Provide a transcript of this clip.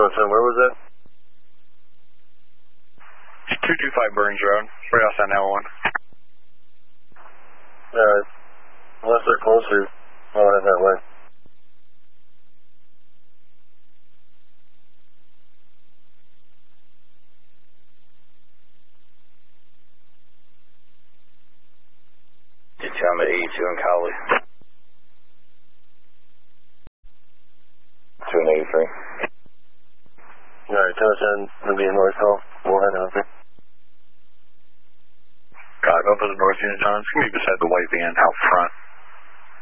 where was that? 225 Burns Road, right outside L1. Alright. Unless they're closer, I'll head that way. I'm at 82 in Cowley. 2 and 83. Alright, 1010, gonna be in North Hill. We'll head out there. Got it, up to the north unit, John. It's gonna be beside the white van out front.